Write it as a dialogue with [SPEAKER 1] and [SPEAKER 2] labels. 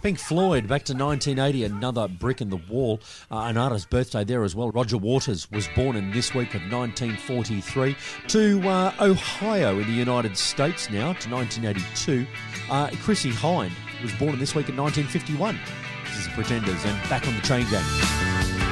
[SPEAKER 1] Pink Floyd, back to 1980, another brick in the wall. An artist's birthday there as well. Roger Waters was born in this week of 1943. To Ohio in the United States now, to 1982. Chrissie Hynde was born in this week in 1951. This is Pretenders and Back on the Chain Gang.